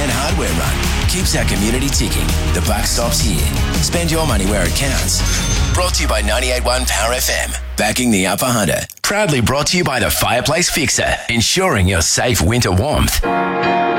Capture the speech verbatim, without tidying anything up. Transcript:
and hardware run keeps our community ticking. The buck stops here. Spend your money where it counts. Brought to you by ninety-eight point one Power F M. Backing the Upper Hunter. Proudly brought to you by the Fireplace Fixer. Ensuring your safe winter warmth.